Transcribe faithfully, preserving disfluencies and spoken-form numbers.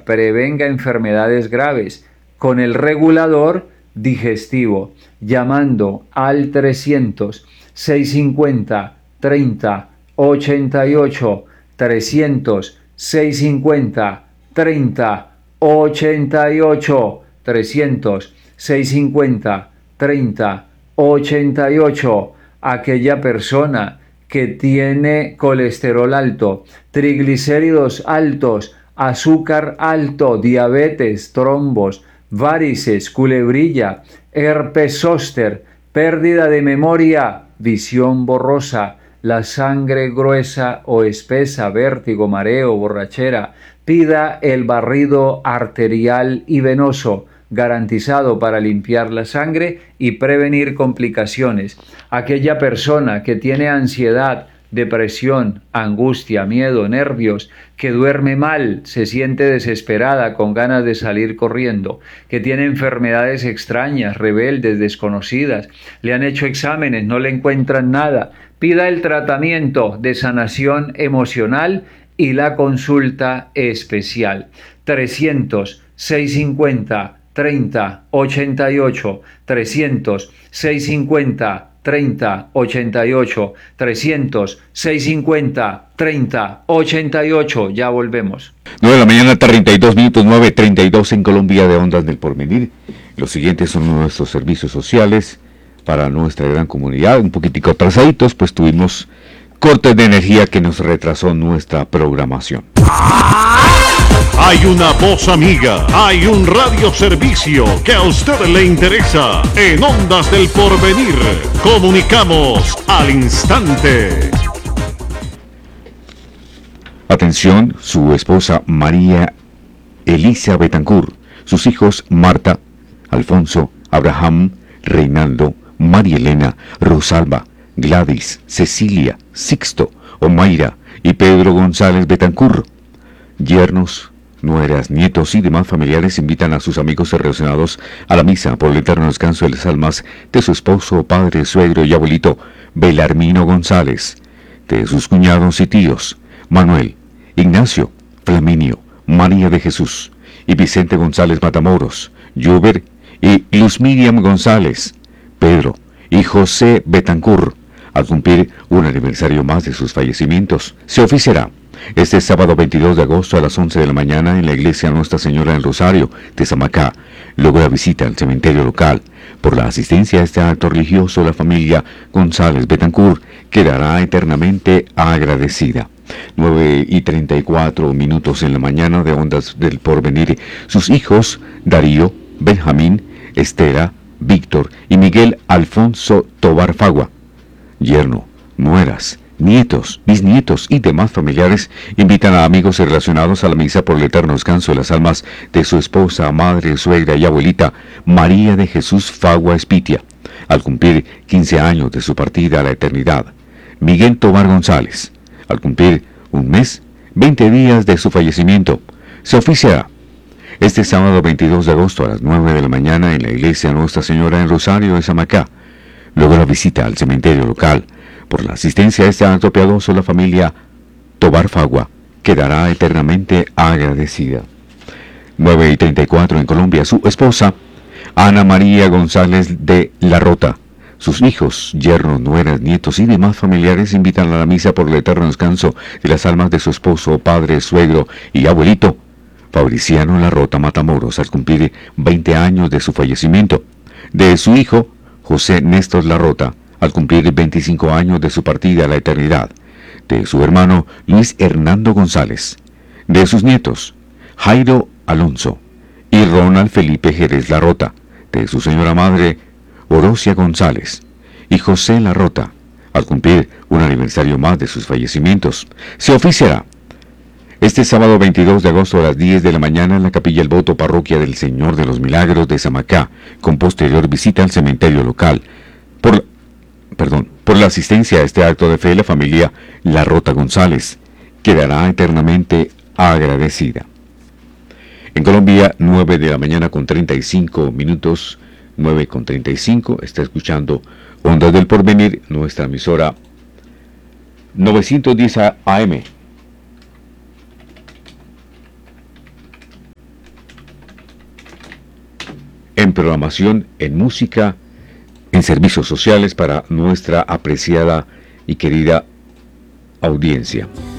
memoria, prevenga enfermedades graves con el regulador digestivo, llamando al trescientos, seiscientos cincuenta, treinta, ochenta y ocho, trescientos, seiscientos cincuenta, treinta, ochenta y ocho, trescientos, seiscientos cincuenta, treinta, ochenta y ocho, aquella persona que tiene colesterol alto, triglicéridos altos, azúcar alto, diabetes, trombos, varices, culebrilla, herpes zóster, pérdida de memoria, visión borrosa, la sangre gruesa o espesa, vértigo, mareo, borrachera. Pida el barrido arterial y venoso, garantizado para limpiar la sangre y prevenir complicaciones. Aquella persona que tiene ansiedad, depresión, angustia, miedo, nervios, que duerme mal, se siente desesperada, con ganas de salir corriendo, que tiene enfermedades extrañas, rebeldes, desconocidas, le han hecho exámenes, no le encuentran nada, pida el tratamiento de sanación emocional y la consulta especial. trescientos, seiscientos cincuenta, treinta, ochenta y ocho, trescientos, seiscientos cincuenta, treinta, ochenta y ocho, trescientos, seiscientos cincuenta, treinta, ochenta y ocho. Ya volvemos. nueve de la mañana, treinta y dos minutos, nueve treinta y dos en Colombia, de Ondas del Porvenir. Los siguientes son nuestros servicios sociales para nuestra gran comunidad. Un poquitico atrasaditos, pues tuvimos cortes de energía que nos retrasó nuestra programación. Hay una voz amiga, hay un radioservicio que a usted le interesa. En Ondas del Porvenir, comunicamos al instante. Atención, su esposa María Elisa Betancourt, sus hijos Marta, Alfonso, Abraham, Reinaldo, María Elena, Rosalba, Gladys, Cecilia, Sixto, Omaira y Pedro González Betancourt. Yernos, nueras, nietos y demás familiares invitan a sus amigos relacionados a la misa por el eterno descanso de las almas de su esposo, padre, suegro y abuelito Belarmino González, de sus cuñados y tíos Manuel, Ignacio, Flaminio, María de Jesús y Vicente González Matamoros, Juber y Luz Miriam González, Pedro y José Betancourt, al cumplir un aniversario más de sus fallecimientos. Se oficiará este sábado veintidós de agosto a las once de la mañana en la iglesia Nuestra Señora del Rosario de Samacá. Luego la visita al cementerio local. Por la asistencia a este acto religioso, la familia González Betancourt quedará eternamente agradecida. nueve y treinta y cuatro minutos en la mañana de Ondas del Porvenir. Sus hijos, Darío, Benjamín, Estela, Víctor y Miguel Alfonso Tobar Fagua, yerno, nueras, nietos, bisnietos y demás familiares invitan a amigos relacionados a la misa por el eterno descanso de las almas de su esposa, madre, suegra y abuelita María de Jesús Fagua Espitia, al cumplir quince años de su partida a la eternidad. Miguel Tobar González, al cumplir un mes, veinte días de su fallecimiento. Se oficiará este sábado veintidós de agosto a las nueve de la mañana en la iglesia Nuestra Señora del Rosario de Samacá. Luego la visita al cementerio local. Por la asistencia a este acto piadoso, la familia Tobar Fagua quedará eternamente agradecida. nueve y treinta y cuatro en Colombia. Su esposa, Ana María González de La Rota, sus hijos, yernos, nueras, nietos y demás familiares invitan a la misa por el eterno descanso de las almas de su esposo, padre, suegro y abuelito Fabriciano La Rota Matamoros, al cumplir veinte años de su fallecimiento. De su hijo, José Néstor La Rota, al cumplir veinticinco años de su partida a la eternidad. De su hermano Luis Hernando González. De sus nietos, Jairo Alonso y Ronald Felipe Jerez La Rota. De su señora madre, Orosia González y José La Rota, al cumplir un aniversario más de sus fallecimientos. Se oficiará este sábado veintidós de agosto a las diez de la mañana en la Capilla El Voto, Parroquia del Señor de los Milagros de Samacá, con posterior visita al cementerio local. Por, perdón, por la asistencia a este acto de fe, la familia La Rota González quedará eternamente agradecida. En Colombia, nueve de la mañana con treinta y cinco minutos, nueve con treinta y cinco, está escuchando Ondas del Porvenir, nuestra emisora novecientos diez A M. programación, en música, en servicios sociales para nuestra apreciada y querida audiencia.